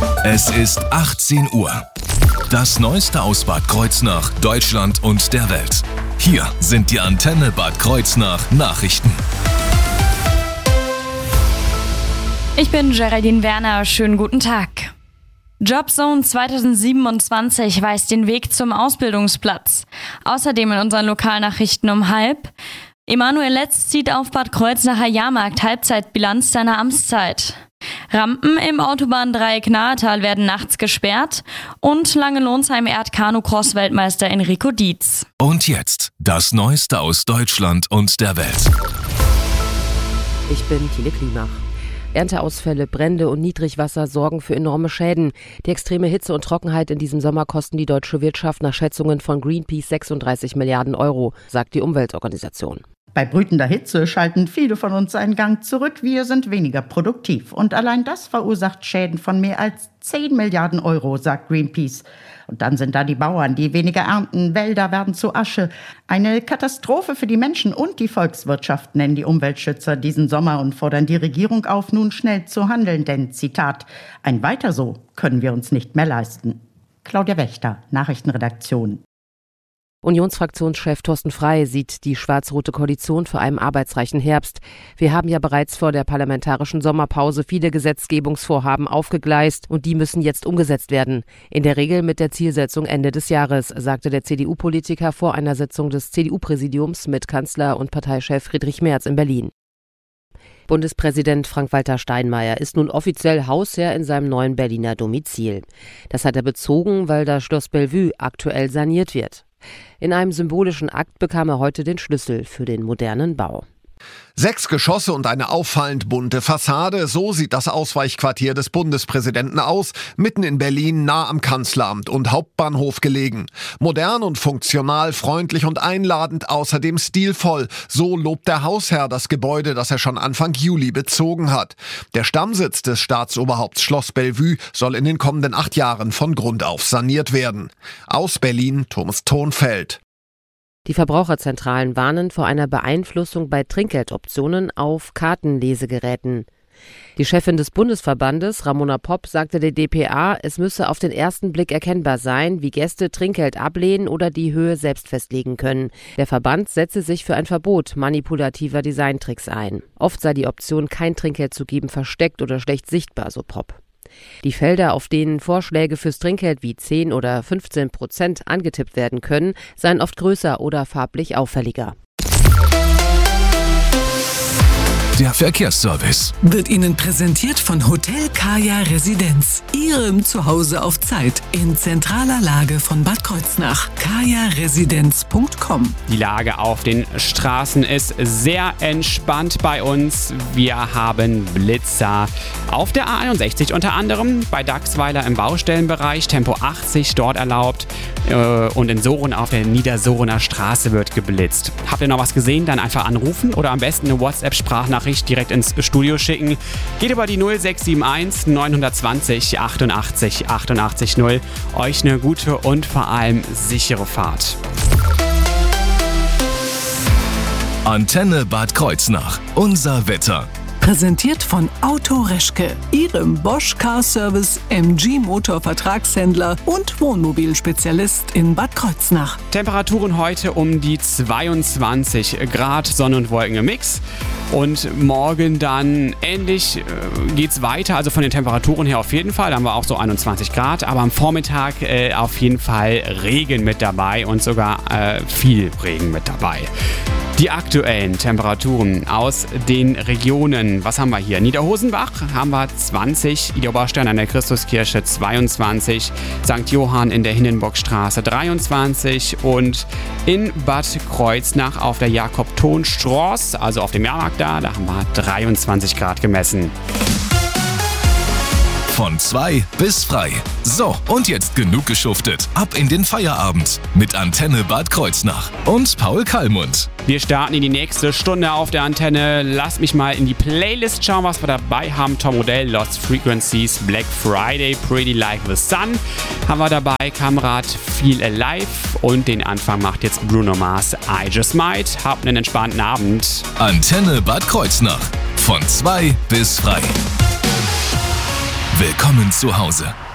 Es ist 18 Uhr. Das Neueste aus Bad Kreuznach, Deutschland und der Welt. Hier sind die Antenne Bad Kreuznach Nachrichten. Ich bin Geraldine Werner, schönen guten Tag. Jobzone 2027 weist den Weg zum Ausbildungsplatz. Außerdem in unseren Lokalnachrichten um 12:30. Emanuel Letz zieht auf Bad Kreuznacher Jahrmarkt Halbzeitbilanz seiner Amtszeit. Rampen im Autobahndreieck Nahetal werden nachts gesperrt und Langenlonsheim ehrt Kanu-Cross-Weltmeister Enrico Dietz. Und jetzt das Neueste aus Deutschland und der Welt. Ich bin Tine Klimach. Ernteausfälle, Brände und Niedrigwasser sorgen für enorme Schäden. Die extreme Hitze und Trockenheit in diesem Sommer kosten die deutsche Wirtschaft nach Schätzungen von Greenpeace 36 Milliarden Euro, sagt die Umweltorganisation. Bei brütender Hitze schalten viele von uns einen Gang zurück. Wir sind weniger produktiv. Und allein das verursacht Schäden von mehr als 10 Milliarden Euro, sagt Greenpeace. Und dann sind da die Bauern, die weniger ernten. Wälder werden zu Asche. Eine Katastrophe für die Menschen und die Volkswirtschaft, nennen die Umweltschützer diesen Sommer und fordern die Regierung auf, nun schnell zu handeln. Denn, Zitat, ein Weiter so können wir uns nicht mehr leisten. Claudia Wächter, Nachrichtenredaktion. Unionsfraktionschef Thorsten Frey sieht die schwarz-rote Koalition für einen arbeitsreichen Herbst. Wir haben ja bereits vor der parlamentarischen Sommerpause viele Gesetzgebungsvorhaben aufgegleist und die müssen jetzt umgesetzt werden. In der Regel mit der Zielsetzung Ende des Jahres, sagte der CDU-Politiker vor einer Sitzung des CDU-Präsidiums mit Kanzler und Parteichef Friedrich Merz in Berlin. Bundespräsident Frank-Walter Steinmeier ist nun offiziell Hausherr in seinem neuen Berliner Domizil. Das hat er bezogen, weil das Schloss Bellevue aktuell saniert wird. In einem symbolischen Akt bekam er heute den Schlüssel für den modernen Bau. 6 Geschosse und eine auffallend bunte Fassade, so sieht das Ausweichquartier des Bundespräsidenten aus, mitten in Berlin, nah am Kanzleramt und Hauptbahnhof gelegen. Modern und funktional, freundlich und einladend, außerdem stilvoll. So lobt der Hausherr das Gebäude, das er schon Anfang Juli bezogen hat. Der Stammsitz des Staatsoberhaupts Schloss Bellevue soll in den kommenden 8 Jahren von Grund auf saniert werden. Aus Berlin, Thomas Thonfeld. Die Verbraucherzentralen warnen vor einer Beeinflussung bei Trinkgeldoptionen auf Kartenlesegeräten. Die Chefin des Bundesverbandes, Ramona Popp, sagte der dpa, es müsse auf den ersten Blick erkennbar sein, wie Gäste Trinkgeld ablehnen oder die Höhe selbst festlegen können. Der Verband setze sich für ein Verbot manipulativer Designtricks ein. Oft sei die Option, kein Trinkgeld zu geben, versteckt oder schlecht sichtbar, so Popp. Die Felder, auf denen Vorschläge fürs Trinkgeld wie 10 oder 15% angetippt werden können, seien oft größer oder farblich auffälliger. Der Verkehrsservice wird Ihnen präsentiert von Hotel Kaya Residenz. Ihrem Zuhause auf Zeit in zentraler Lage von Bad Kreuznach. kajaresidenz.com. Die Lage auf den Straßen ist sehr entspannt bei uns. Wir haben Blitzer auf der A61, unter anderem bei Dachsweiler im Baustellenbereich, Tempo 80 dort erlaubt. Und in Soren auf der Niedersorener Straße wird geblitzt. Habt ihr noch was gesehen? Dann einfach anrufen oder am besten eine WhatsApp-Sprachnachricht direkt ins Studio schicken. Geht über die 0671 920 88 88 0. Euch eine gute und vor allem sichere Fahrt. Antenne Bad Kreuznach. Unser Wetter. Präsentiert von Auto Reschke, Ihrem Bosch Car Service MG Motor Vertragshändler und Wohnmobilspezialist in Bad Kreuznach. Temperaturen heute um die 22 Grad, Sonne und Wolken im Mix. Und morgen dann ähnlich geht's weiter, also von den Temperaturen her auf jeden Fall, da haben wir auch so 21 Grad, aber am Vormittag auf jeden Fall Regen mit dabei und sogar viel Regen mit dabei. Die aktuellen Temperaturen aus den Regionen, was haben wir hier? Niederhosenbach haben wir 20, Idar-Oberstein an der Christuskirche 22, St. Johann in der Hinnenbockstraße 23 und in Bad Kreuznach auf der Jakob-Thon-Straße, also auf dem Jahrmarkt da haben wir 23 Grad gemessen. Von 2 bis frei. So, und jetzt genug geschuftet. Ab in den Feierabend mit Antenne Bad Kreuznach und Paul Kallmund. Wir starten in die nächste Stunde auf der Antenne. Lasst mich mal in die Playlist schauen, was wir dabei haben. Tom Odell, Lost Frequencies, Black Friday, Pretty Like the Sun haben wir dabei. Kamrat, Feel Alive und den Anfang macht jetzt Bruno Mars, I Just Might. Habt einen entspannten Abend. Antenne Bad Kreuznach. Von 2 bis frei. Willkommen zu Hause.